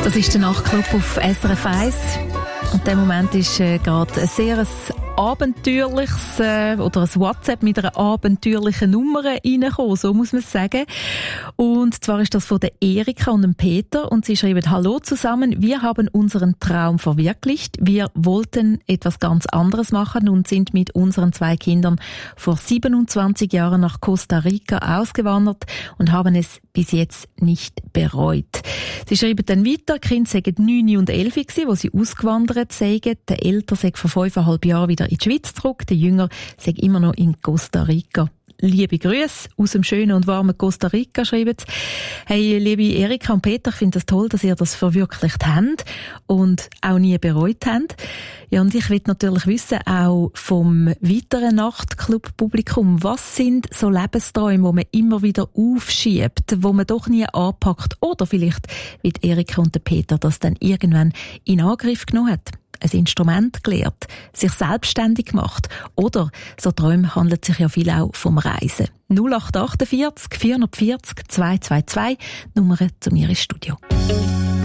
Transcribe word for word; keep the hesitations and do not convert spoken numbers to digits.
Das ist der Nachtclub auf S R F eins. Und der Moment ist äh, gerade ein sehr ein abenteuerliches äh, oder ein WhatsApp mit einer abenteuerlichen Nummer reingekommen, so muss man sagen. Und zwar ist das von der Erika und dem Peter und sie schreiben: Hallo zusammen, wir haben unseren Traum verwirklicht. Wir wollten etwas ganz anderes machen und sind mit unseren zwei Kindern vor siebenundzwanzig Jahren nach Costa Rica ausgewandert und haben es bis jetzt nicht bereut. Sie schreiben dann weiter, die Kinder seien neun und elf gewesen, wo sie ausgewandert seien. Der Ältere sei vor fünfeinhalb Jahren wieder in die Schweiz zurück, der Jünger sei immer noch in Costa Rica. Liebe Grüße aus dem schönen und warmen Costa Rica, schreiben sie. Hey, liebe Erika und Peter, ich finde es das toll, dass ihr das verwirklicht habt und auch nie bereut habt. Ja, und ich will natürlich wissen, auch vom weiteren Nachtclub-Publikum, was sind so Lebensträume, die man immer wieder aufschiebt, wo man doch nie anpackt oder vielleicht, wie die Erika und der Peter das dann irgendwann in Angriff genommen hat. Ein Instrument gelernt, sich selbstständig gemacht oder, so Träume handelt sich ja viel auch vom Reisen. null acht acht vier vier vier zwanzig zwei zwei zwei, Nummer zu mir ins Studio.